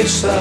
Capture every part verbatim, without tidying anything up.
najpiękniejsza.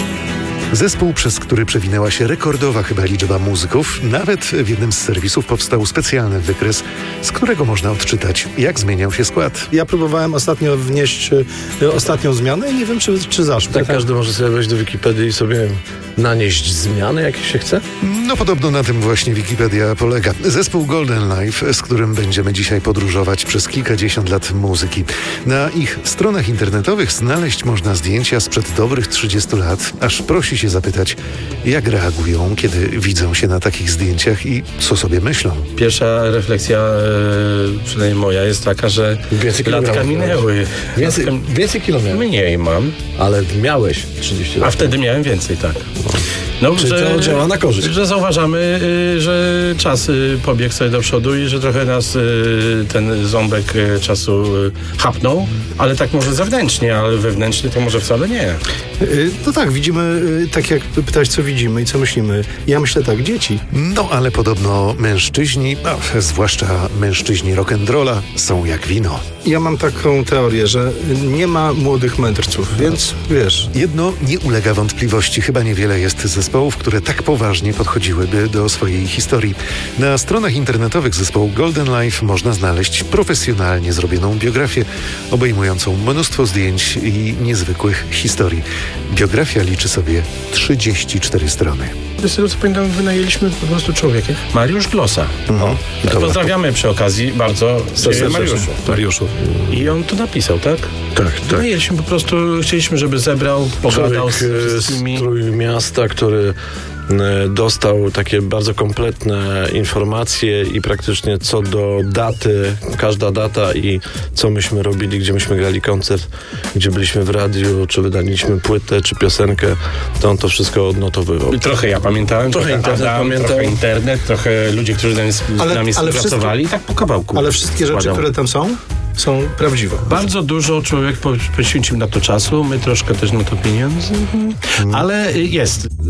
Zespół, przez który przewinęła się rekordowa chyba liczba muzyków. Nawet w jednym z serwisów powstał specjalny wykres, z którego można odczytać, jak zmieniał się skład. Ja próbowałem ostatnio wnieść y, ostatnią zmianę i nie wiem, czy, czy zaszło. Tak, każdy może sobie wejść do Wikipedii i sobie nanieść zmiany, jakie się chce? No podobno na tym właśnie Wikipedia polega. Zespół Golden Life, z którym będziemy dzisiaj podróżować przez kilkadziesiąt lat muzyki. Na ich stronach internetowych znaleźć można zdjęcia sprzed dobrych trzydziestu lat, aż prosi się zapytać, jak reagują, kiedy widzą się na takich zdjęciach i co sobie myślą. Pierwsza refleksja, e, przynajmniej moja, jest taka, że Więcej latka minęły. Więcej, Latka... więcej kilometrów. Mniej mam. Ale miałeś trzydzieści lat. A wtedy miałem więcej, tak. No, Czyli że, to działa na korzyść. Że zauważamy, y, że czas y, pobiegł sobie do przodu i że trochę nas y, ten ząbek y, czasu y, chapnął, ale tak może zewnętrznie, ale wewnętrznie to może wcale nie. Y, no tak, widzimy, y, tak jak pytałeś, co widzimy i co myślimy. Ja myślę tak, dzieci. No ale podobno mężczyźni, a zwłaszcza mężczyźni rock'n'rolla, są jak wino. Ja mam taką teorię, że nie ma młodych mędrców, więc wiesz... Jedno nie ulega wątpliwości. Chyba niewiele jest zespołów, które tak poważnie podchodziłyby do swojej historii. Na stronach internetowych zespołu Golden Life można znaleźć profesjonalnie zrobioną biografię, obejmującą mnóstwo zdjęć i niezwykłych historii. Biografia liczy sobie trzydzieści cztery strony. Z tego co pamiętam, wynajęliśmy po prostu człowieka. Mariusz Glosa. Mhm. Tak, pozdrawiamy przy okazji bardzo Serdecznie. Mariuszu. Mariuszu. I on to napisał, tak? Tak, tak. Wynajęliśmy po prostu, chcieliśmy, żeby zebrał, pogadał z Człowiek z wszystkimi. Trójmiasta, który e, dostał takie bardzo kompletne informacje i praktycznie co do daty, każda data i co myśmy robili, gdzie myśmy grali koncert, gdzie byliśmy w radiu, czy wydaliśmy płytę, czy piosenkę, to on to wszystko odnotowywał. Trochę ja pamiętałem, Trochę trochę, internet Adam, pamiętam. trochę internet, trochę ludzie, którzy z nami, Ale- z nami ale współpracowali i tak po kawałku. Ale wszystkie rzeczy, składał. które tam są, są prawdziwe. Bardzo dużo człowiek po- poświęcił na to czasu, my troszkę też na to pieniędzy, ale jest.